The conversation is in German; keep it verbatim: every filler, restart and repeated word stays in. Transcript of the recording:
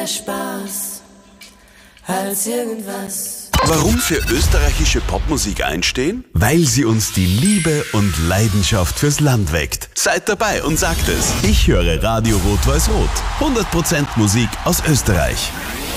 Spaß als irgendwas. Warum für österreichische Popmusik einstehen? Weil sie uns die Liebe und Leidenschaft fürs Land weckt. Seid dabei und sagt es. Ich höre Radio Rot-Weiß-Rot. hundert Prozent Musik aus Österreich.